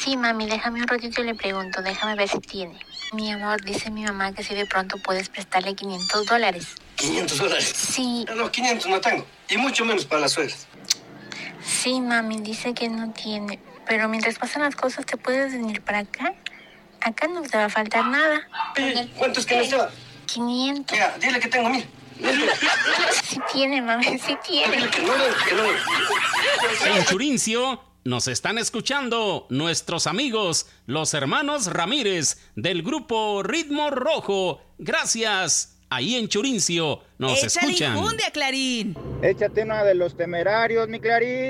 Sí, mami, déjame un ratito y le pregunto, déjame ver si tiene. Mi amor, dice mi mamá que si de pronto puedes prestarle $500. ¿$500? Sí. No, 500 no tengo, y mucho menos para las suegras. Sí, mami, dice que no tiene, pero mientras pasan las cosas, ¿te puedes venir para acá? Acá no te va a faltar nada. ¿Cuánto es que necesitaba? 500. Mira, dile que tengo 1000. Sí tiene, mami, sí tiene. Dile que no. En Churincio nos están escuchando nuestros amigos, los hermanos Ramírez, del grupo Ritmo Rojo. Gracias. Ahí en Churincio nos escuchan. ¡Échale infundia, Clarín! Échate una de Los Temerarios, mi Clarín.